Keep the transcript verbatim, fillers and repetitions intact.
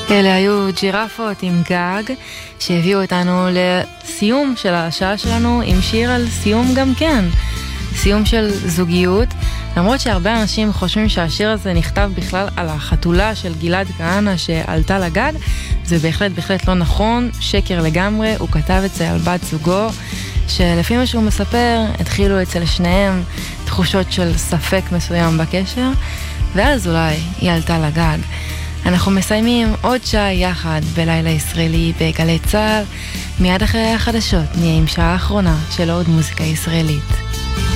אלה היו ג'ירפות עם גג שהביאו אותנו לסיום של השעה שלנו עם שיר על סיום גם כן, סיום של זוגיות, למרות שהרבה אנשים חושבים שהשיר הזה נכתב בכלל על החתולה של גלעד כהנא שעלתה לגג. זה בהחלט בהחלט לא נכון, שקר לגמרי. הוא כתב את זה על בת זוגו שלפי מה שהוא מספר התחילו אצל שניהם תחושות של ספק מסוים בקשר, ואז אולי היא עלתה לגג. אנחנו מסיימים עוד שעה יחד בלילה ישראלי בגלי צהל. מיד אחרי החדשות נהיה עם שעה האחרונה של עוד מוזיקה ישראלית.